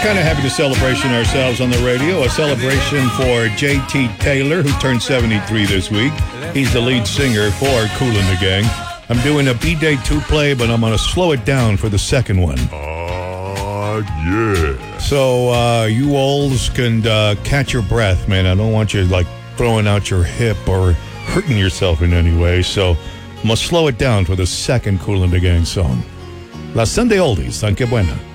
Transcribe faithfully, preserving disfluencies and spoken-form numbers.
kind of having a celebration ourselves on the radio. A celebration for J T Taylor, who turned seventy-three this week. He's the lead singer for Kool and the Gang. I'm doing a B-Day two play, but I'm going to slow it down for the second one. Oh, uh, yeah. So uh, you olds can uh, catch your breath, man. I don't want you, like, throwing out your hip or hurting yourself in any way. So I'm going to slow it down for the second Kool and the Gang song. La Sunday Oldies. Tan que buena.